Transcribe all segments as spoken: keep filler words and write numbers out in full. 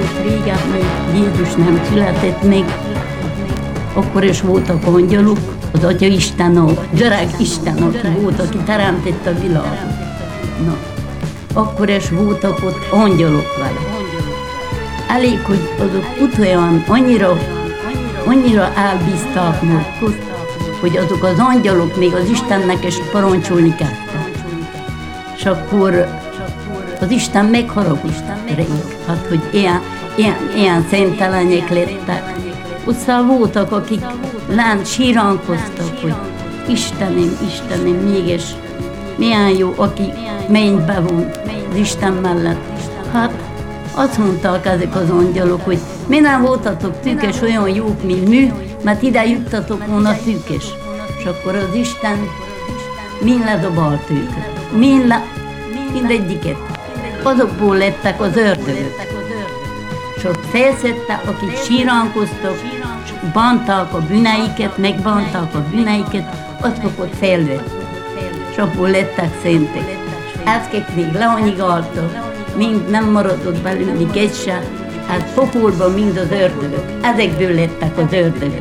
volt régen, még Jézus nem született még, akkor is voltak angyalok, az Atya Isten, a öreg Isten, aki volt, aki teremtette a világot. Na, akkor is voltak ott angyalok vele. Elég, hogy azok utoljára annyira, annyira elbízták Markot, hogy azok az angyalok még az Istennek is parancsolni kezdtek. És akkor az Isten megharagudott rég, hát, hogy ilyen, ilyen, ilyen szentelenek lettek. Aztán voltak, akik lent síránkoztak, hogy Istenem, Istenem, mégis milyen jó, aki mennybe van az Isten mellett. Hát azt mondták ezek az angyalok, hogy mi nem voltatok tűkes olyan jók, mint mi, mert ide juttatok volna tűkes. És akkor az Isten mind ledobált őket, mind le, mindegyiket. Azokból lettek az ördögök. És ott felszedtek, akik síránkoztak, és bánták a bűneiket, megbánták a bűneiket, azok ott felvett. És abból lettek szentek. Ezkek még leanyigáltak, mind nem maradott belőlük egy se, hát pokolban mind az ördögök. Ezekből lettek az ördögök.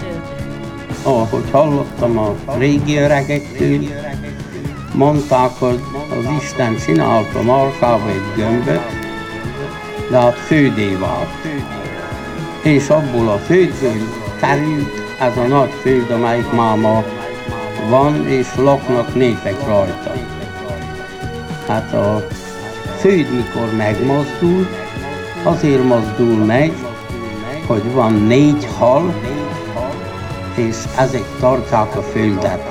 Ahogy hallottam a régi öregektől, mondták, hogy az Isten csinálta markába egy gömböt, de hát földé vált. És abból a földből terült ez a nagy föld, amelyik máma van, és laknak népek rajta. Hát a föld, mikor megmozdul, azért mozdul meg, hogy van négy hal, és ezek tartják a földet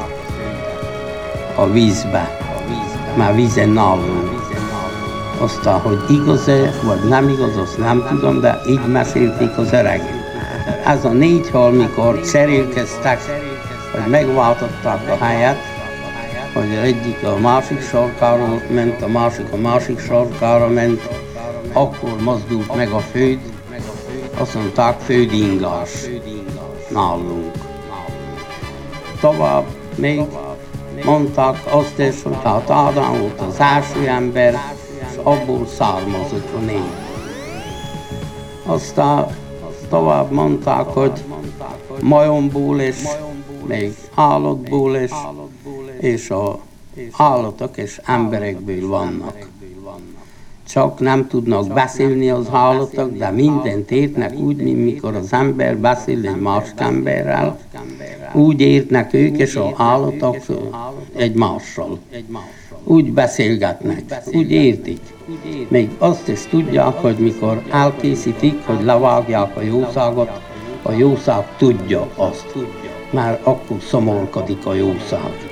a vízbe, már vízen nálunk. Aztán, hogy igaz-e, vagy nem igaz, azt nem tudom, de így mesélték az öregek. Ez a négy hal, mikor cserélkeztek, hogy megváltották a helyet, hogy egyik a másik sarkáról ment, a másik a másik sarkára ment, akkor mozdult meg a föld, azt mondták földingás nálunk. Tovább még mondták azt is, hogy hát Ádám volt az első ember, és abból származott a nép. Aztán tovább mondták, hogy majomból is, még állatból is, és az állatok és emberekből vannak. Csak nem tudnak beszélni az állatok, de mindent értnek úgy, mint mikor az ember beszél egy másik emberrel. Úgy értnek ők és az állatok egymással. Úgy beszélgetnek, úgy értik. Még azt is tudják, hogy mikor elkészítik, hogy levágják a jószágot, a jószág tudja azt, mert akkor szomorkodik a jószág.